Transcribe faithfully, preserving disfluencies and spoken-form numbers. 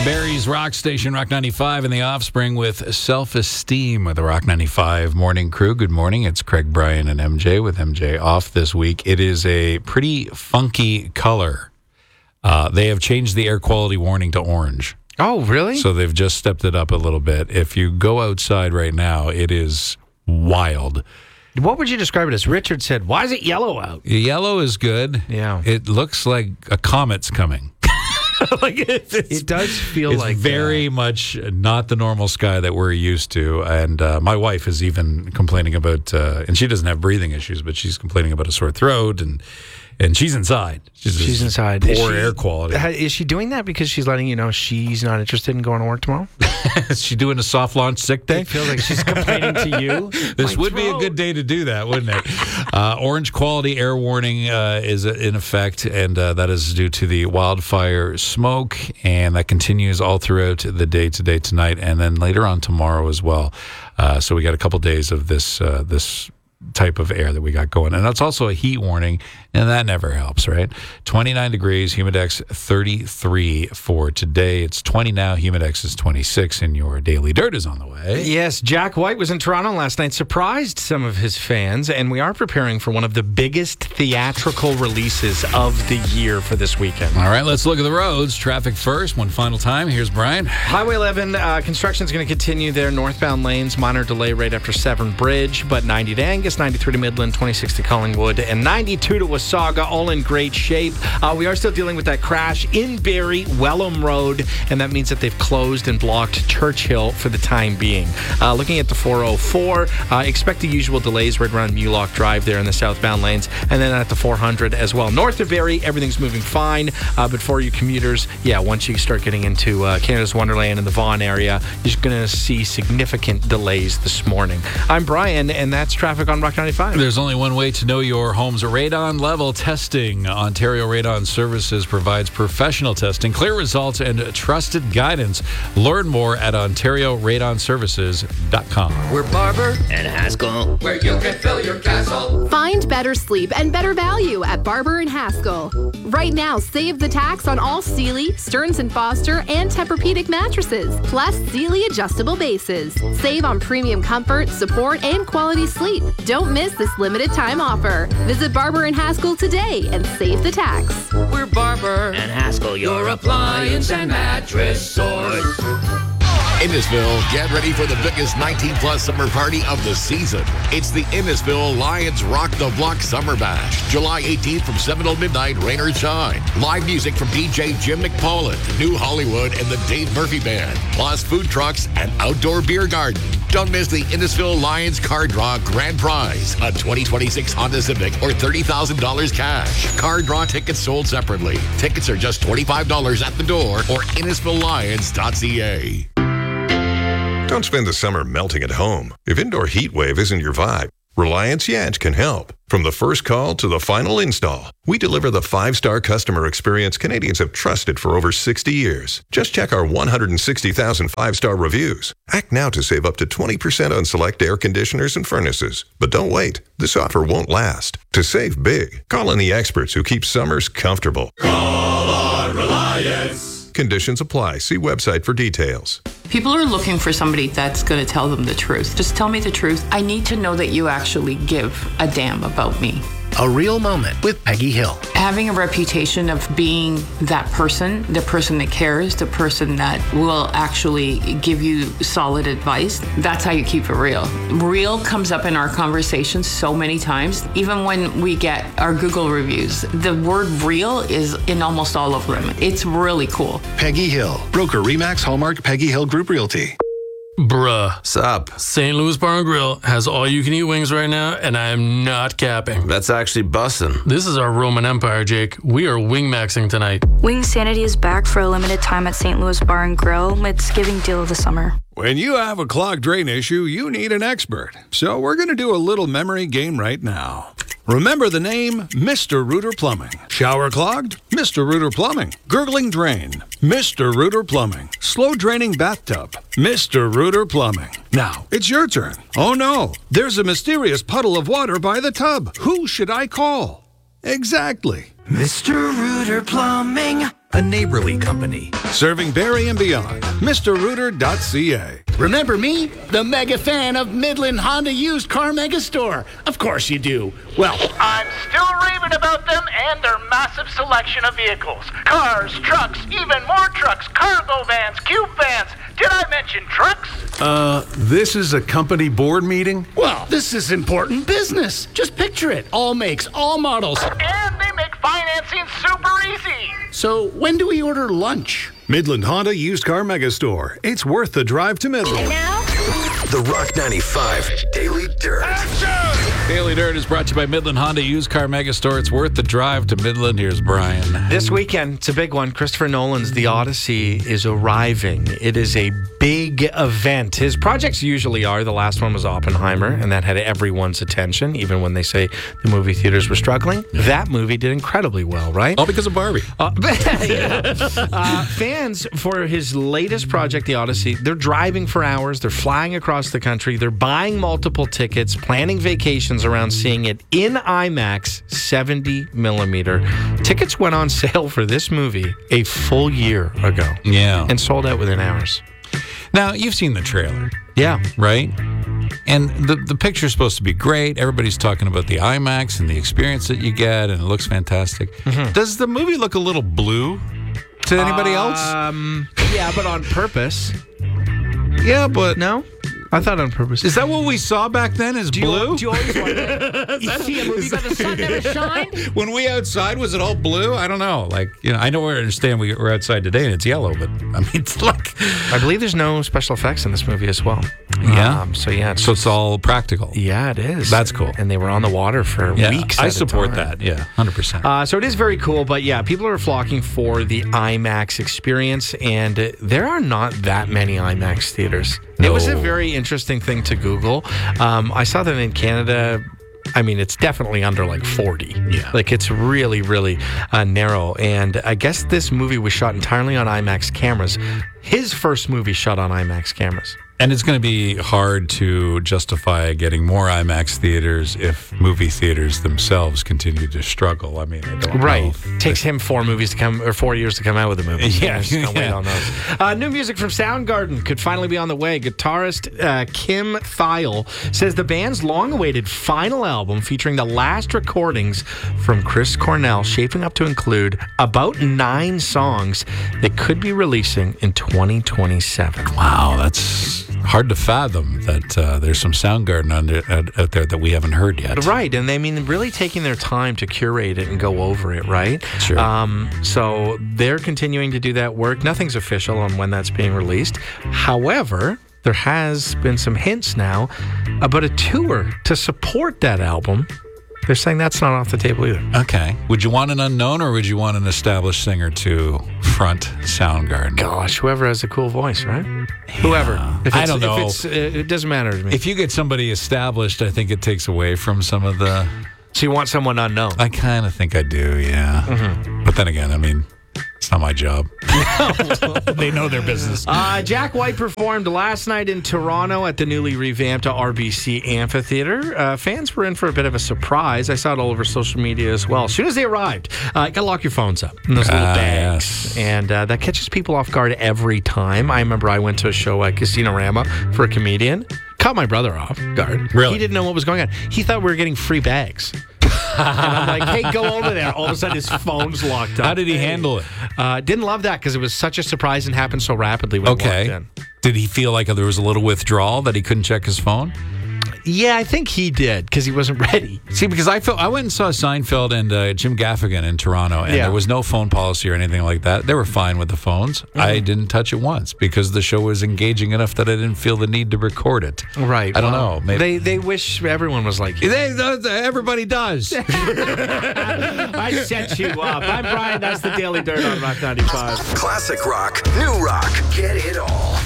Barry's Rock Station, Rock ninety-five, and The Offspring with Self-Esteem with the Rock ninety-five Morning Crew. Good morning. It's Craig, Brian, and M J with M J off this week. It is a pretty funky color. Uh, they have changed the air quality warning to orange. Oh, really? So they've just stepped it up a little bit. If you go outside right now, it is wild. What would you describe it as? Richard said, why is it yellow out? Yellow is good. Yeah. It looks like a comet's coming. like it's, it's, it does feel it's like very uh, much not the normal sky that we're used to. And uh, my wife is even complaining about, uh, and she doesn't have breathing issues, but she's complaining about a sore throat, and and she's inside. She's, she's inside. Poor is she, air quality. Is she doing that because she's letting you know she's not interested in going to work tomorrow? Is she doing a soft launch sick day? I feel like she's complaining to you. This My would throat. be a good day to do that, wouldn't it? Uh, orange quality air warning uh, is in effect, and uh, that is due to the wildfire smoke, and that continues all throughout the day today, tonight, and then later on tomorrow as well. Uh, so we got a couple days of this uh, this type of air that we got going. And that's also a heat warning, and that never helps, right? twenty-nine degrees, humidex thirty-three for today. It's twenty now, humidex is twenty-six, and your Daily Dirt is on the way. Yes, Jack White was in Toronto last night, surprised some of his fans, and we are preparing for one of the biggest theatrical releases of the year for this weekend. All right, let's look at the roads. Traffic first, one final time. Here's Brian. Highway eleven, uh, construction is going to continue there. Northbound lanes, minor delay right after Severn Bridge, but ninety to Angus, ninety-three to Midland, twenty-six to Collingwood, and ninety-two to Wasaga, all in great shape. Uh, we are still dealing with that crash in Barrie, Welham Road, and that means that they've closed and blocked Churchill for the time being. Uh, looking at the four oh four, uh, expect the usual delays right around Mulock Drive there in the southbound lanes, and then at the four hundred as well. North of Barrie, everything's moving fine, uh, but for you commuters, yeah, once you start getting into uh, Canada's Wonderland and the Vaughan area, you're just going to see significant delays this morning. I'm Brian, and that's traffic on Rock ninety-five. There's only one way to know your home's radon level testing. Ontario Radon Services provides professional testing, clear results, and trusted guidance. Learn more at ontario radon services dot com. We're Barber and Haskell, where you can fill your castle. Find better sleep and better value at Barber and Haskell. Right now, save the tax on all Sealy, Stearns and Foster, and Tempur-Pedic mattresses, plus Sealy adjustable bases. Save on premium comfort, support, and quality sleep. Don't miss this limited time offer. Visit Barber and Haskell today and save the tax. We're Barber and Haskell, your appliance and mattress source. Innisfil, get ready for the biggest nineteen plus summer party of the season. It's the Innisfil Lions Rock the Block Summer Bash. July eighteenth from seven till midnight, rain or shine. Live music from D J Jim McPolland, New Hollywood, and the Dave Murphy Band. Plus food trucks and outdoor beer garden. Don't miss the Innisfil Lions Car Draw Grand Prize, a twenty twenty-six Honda Civic or thirty thousand dollars cash. Car Draw tickets sold separately. Tickets are just twenty-five dollars at the door or innisfil lions dot c a. Don't spend the summer melting at home. If indoor heat wave isn't your vibe, Reliance Yacht can help. From the first call to the final install, we deliver the five-star customer experience Canadians have trusted for over sixty years. Just check our one hundred sixty thousand five-star reviews. Act now to save up to twenty percent on select air conditioners and furnaces. But don't wait. This offer won't last. To save big, call on the experts who keep summers comfortable. Call on Reliance. Conditions apply. See website for details. People are looking for somebody that's going to tell them the truth. Just tell me the truth. I need to know that you actually give a damn about me. A Real Moment with Peggy Hill. Having a reputation of being that person, the person that cares, the person that will actually give you solid advice, that's how you keep it real. Real comes up in our conversations so many times. Even when we get our Google reviews, the word real is in almost all of them. It's really cool. Peggy Hill, broker Remax Hallmark Peggy Hill Group Realty. Bruh. Sup? Saint Louis Bar and Grill has all-you-can-eat wings right now, and I am not capping. That's actually bussin'. This is our Roman Empire, Jake. We are wing-maxing tonight. Wing Sanity is back for a limited time at Saint Louis Bar and Grill. It's giving deal of the summer. When you have a clogged drain issue, you need an expert. So we're going to do a little memory game right now. Remember the name Mister Rooter Plumbing. Shower clogged? Mister Rooter Plumbing. Gurgling drain? Mister Rooter Plumbing. Slow draining bathtub? Mister Rooter Plumbing. Now, it's your turn. Oh no, there's a mysterious puddle of water by the tub. Who should I call? Exactly. Mister Rooter Plumbing. a neighborly company. Serving Barrie and beyond. Mister Rooter dot C A. Remember me? The mega fan of Midland Honda Used Car Mega Store. Of course you do. Well, I'm still raving about them and their massive selection of vehicles. Cars, trucks, even more trucks, cargo vans, cube vans. Did I mention trucks? Uh, this is a company board meeting? Well, this is important business. Just picture it. All makes, all models. And they make financing super easy. So when do we order lunch? Midland Honda Used Car Mega Store. It's worth the drive to Midland. And now, the Rock ninety-five Daily Dirt. Daily Dirt is brought to you by Midland Honda Used Car Mega Store. It's worth the drive to Midland. Here's Brian. This weekend, it's a big one. Christopher Nolan's The Odyssey is arriving. It is a big event. His projects usually are. The last one was Oppenheimer, and that had everyone's attention, even when they say the movie theaters were struggling. Yeah. That movie did incredibly well, right? All because of Barbie. Uh, yeah. uh, fans, for his latest project, The Odyssey, they're driving for hours. They're flying across the country. They're buying multiple tickets, planning vacations around seeing it in IMAX seventy millimeter. Tickets went on sale for this movie a full year ago. Yeah. And sold out within hours. Now, you've seen the trailer. Yeah. Right? And the, the picture's supposed to be great. Everybody's talking about the IMAX and the experience that you get, and it looks fantastic. Mm-hmm. Does the movie look a little blue to anybody um, else? Um, yeah, but on purpose. Yeah, but... No? I thought on purpose. Is that what we saw back then? Is do blue? You, do you always wonder? You see a movie but the sun never shined? When we outside, was it all blue? I don't know. Like, you know, I know we understand we, we're outside today and it's yellow, but I mean, it's like... I believe there's no special effects in this movie as well. Yeah? Um, so, yeah. It's, so it's all practical. Yeah, it is. That's cool. And they were on the water for yeah, weeks I at support a time. that. Yeah, one hundred percent. Uh, so it is very cool, but yeah, people are flocking for the IMAX experience, and uh, there are not that many IMAX theaters. No. It was a very interesting thing to Google. Um, I saw that in Canada, I mean, it's definitely under like forty. Yeah. Like it's really, really uh, narrow. And I guess this movie was shot entirely on IMAX cameras. His first movie shot on IMAX cameras. And it's going to be hard to justify getting more IMAX theaters if movie theaters themselves continue to struggle. I mean, I don't right. know. Right. Takes him four movies to come, or four years to come out with a movie. So yeah. yeah. yeah. Wait on those. Uh, new music from Soundgarden could finally be on the way. Guitarist uh, Kim Thayil says the band's long-awaited final album, featuring the last recordings from Chris Cornell, shaping up to include about nine songs that could be releasing in twenty twenty-seven. Wow, that's hard to fathom that uh, there's some Soundgarden under, out, out there that we haven't heard yet. Right, and they mean really taking their time to curate it and go over it, right? Sure. Um, so they're continuing to do that work. Nothing's official on when that's being released. However, there has been some hints now about a tour to support that album. They're saying that's not off the table either. Okay. Would you want an unknown or would you want an established singer to front Soundgarden? Gosh, whoever has a cool voice, right? Yeah. Whoever. If I don't know. If it's, it doesn't matter to me. If you get somebody established, I think it takes away from some of the... So you want someone unknown? I kind of think I do, yeah. Mm-hmm. But then again, I mean... It's not my job. They know their business. Uh, Jack White performed last night in Toronto at the newly revamped R B C Amphitheater. Uh, fans were in for a bit of a surprise. I saw it all over social media as well. As soon as they arrived, uh, you got to lock your phones up in those little uh, bags. Yes. And uh, that catches people off guard every time. I remember I went to a show at Casino-Rama for a comedian. Caught my brother off guard. Really? He didn't know what was going on. He thought we were getting free bags. And I'm like, hey, go over there. All of a sudden, his phone's locked up. How did he handle it? Uh, didn't love that because it was such a surprise and happened so rapidly when okay. he walked in. Did he feel like there was a little withdrawal that he couldn't check his phone? Yeah, I think he did because he wasn't ready. See, because I felt, I went and saw Seinfeld and uh, Jim Gaffigan in Toronto, and yeah. there was no phone policy or anything like that. They were fine with the phones. Mm-hmm. I didn't touch it once because the show was engaging enough that I didn't feel the need to record it. Right. I don't well, know. Maybe. They they wish everyone was like you. They, everybody does. I set you up. I'm Brian. That's the Daily Dirt on Rock ninety-five. Classic rock, new rock. Get it all.